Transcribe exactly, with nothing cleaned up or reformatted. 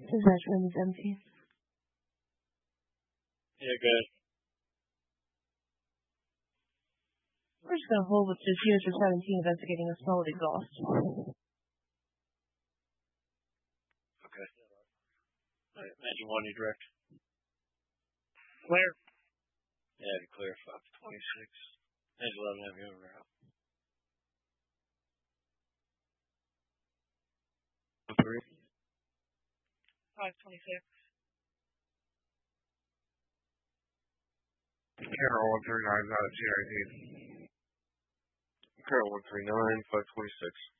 Possession is empty. Yeah, good. We're just going to hold with this user seventeen investigating a solid exhaust. Okay. All right, Matt, you want any direct? Clear. Yeah, be clear. five twenty-six. Edge eleven, have you over out? Three. five twenty-six. Carol one three nine out of G I D. Carol one three nine, five twenty-six.